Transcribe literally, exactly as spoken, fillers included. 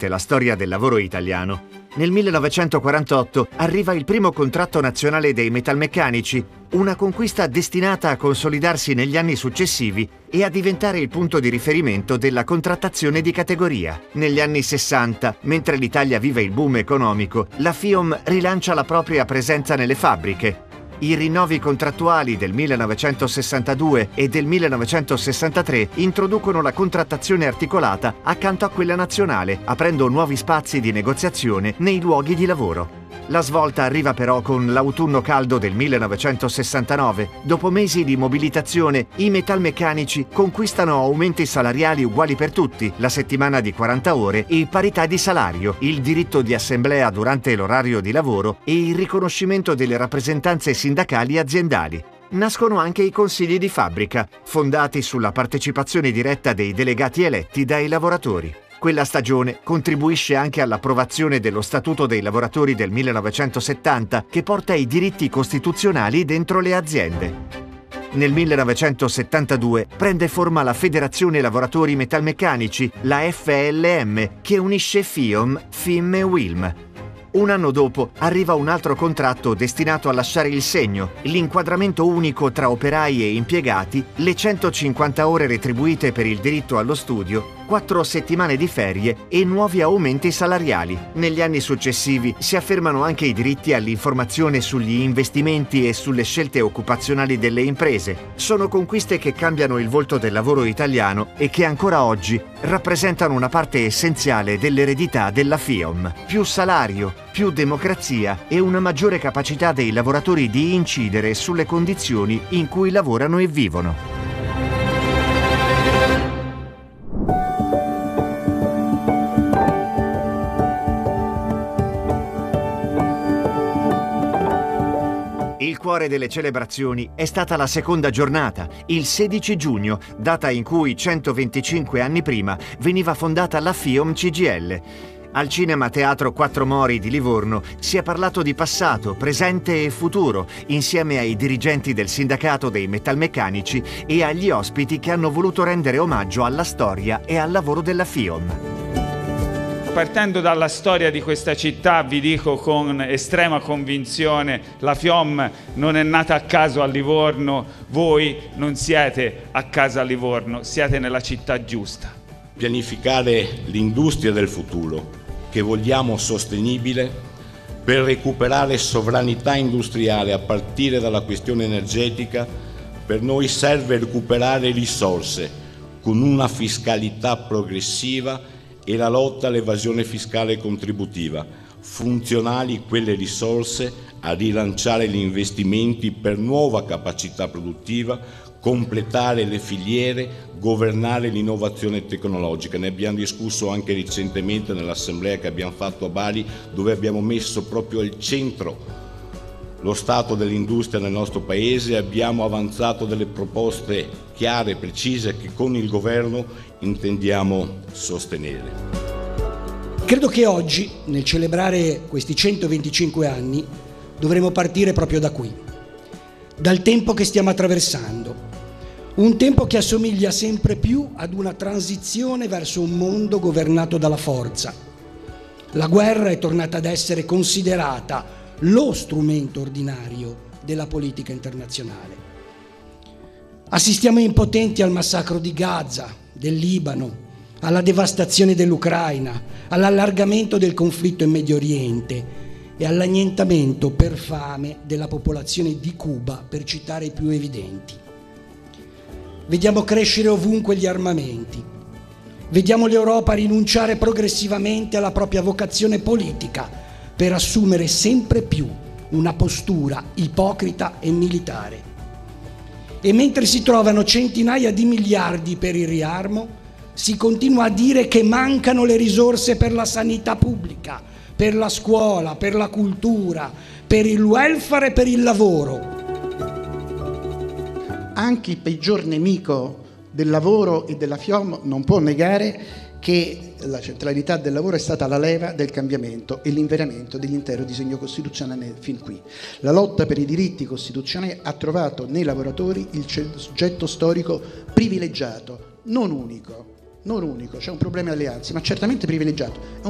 rapidamente la storia del lavoro italiano. Nel millenovecentoquarantotto arriva il primo contratto nazionale dei metalmeccanici, una conquista destinata a consolidarsi negli anni successivi e a diventare il punto di riferimento della contrattazione di categoria. Negli anni sessanta, mentre l'Italia vive il boom economico, la FIOM rilancia la propria presenza nelle fabbriche. I rinnovi contrattuali del millenovecentosessantadue e del millenovecentosessantatré introducono la contrattazione articolata accanto a quella nazionale, aprendo nuovi spazi di negoziazione nei luoghi di lavoro. La svolta arriva però con l'autunno caldo del millenovecentosessantanove. Dopo mesi di mobilitazione, i metalmeccanici conquistano aumenti salariali uguali per tutti, la settimana di quaranta ore e parità di salario, il diritto di assemblea durante l'orario di lavoro e il riconoscimento delle rappresentanze sindacali aziendali. Nascono anche i consigli di fabbrica, fondati sulla partecipazione diretta dei delegati eletti dai lavoratori. Quella stagione contribuisce anche all'approvazione dello Statuto dei lavoratori del millenovecentosettanta, che porta i diritti costituzionali dentro le aziende. Nel millenovecentosettantadue prende forma la Federazione Lavoratori Metalmeccanici, la F L M, che unisce FIOM, FIM e WILM. Un anno dopo arriva un altro contratto destinato a lasciare il segno, l'inquadramento unico tra operai e impiegati, le centocinquanta ore retribuite per il diritto allo studio, quattro settimane di ferie e nuovi aumenti salariali. Negli anni successivi si affermano anche i diritti all'informazione sugli investimenti e sulle scelte occupazionali delle imprese. Sono conquiste che cambiano il volto del lavoro italiano e che ancora oggi rappresentano una parte essenziale dell'eredità della FIOM. Più salario, più democrazia e una maggiore capacità dei lavoratori di incidere sulle condizioni in cui lavorano e vivono. Il cuore delle celebrazioni è stata la seconda giornata, il sedici giugno, data in cui centoventicinque anni prima veniva fondata la FIOM C G I L. Al Cinema Teatro Quattro Mori di Livorno si è parlato di passato, presente e futuro, insieme ai dirigenti del sindacato dei metalmeccanici e agli ospiti che hanno voluto rendere omaggio alla storia e al lavoro della FIOM. Partendo dalla storia di questa città, vi dico con estrema convinzione, la FIOM non è nata a caso a Livorno, voi non siete a casa a Livorno, siete nella città giusta. Pianificare l'industria del futuro, che vogliamo sostenibile, per recuperare sovranità industriale a partire dalla questione energetica, per noi serve recuperare risorse con una fiscalità progressiva e la lotta all'evasione fiscale contributiva, funzionali quelle risorse a rilanciare gli investimenti per nuova capacità produttiva, completare le filiere, governare l'innovazione tecnologica. Ne abbiamo discusso anche recentemente nell'assemblea che abbiamo fatto a Bari, dove abbiamo messo proprio al centro lo stato dell'industria nel nostro Paese, abbiamo avanzato delle proposte chiare, precise, che con il Governo intendiamo sostenere. Credo che oggi, nel celebrare questi centoventicinque anni, dovremo partire proprio da qui, dal tempo che stiamo attraversando. Un tempo che assomiglia sempre più ad una transizione verso un mondo governato dalla forza. La guerra è tornata ad essere considerata lo strumento ordinario della politica internazionale. Assistiamo impotenti al massacro di Gaza, del Libano, alla devastazione dell'Ucraina, all'allargamento del conflitto in Medio Oriente e all'annientamento per fame della popolazione di Cuba, per citare i più evidenti. Vediamo crescere ovunque gli armamenti. Vediamo l'Europa rinunciare progressivamente alla propria vocazione politica per assumere sempre più una postura ipocrita e militare. E mentre si trovano centinaia di miliardi per il riarmo, si continua a dire che mancano le risorse per la sanità pubblica, per la scuola, per la cultura, per il welfare e per il lavoro. Anche il peggior nemico del lavoro e della FIOM non può negare che la centralità del lavoro è stata la leva del cambiamento e l'inveramento dell'intero disegno costituzionale fin qui. La lotta per i diritti costituzionali ha trovato nei lavoratori il soggetto storico privilegiato, non unico, non unico, c'è un problema di alleanze, ma certamente privilegiato.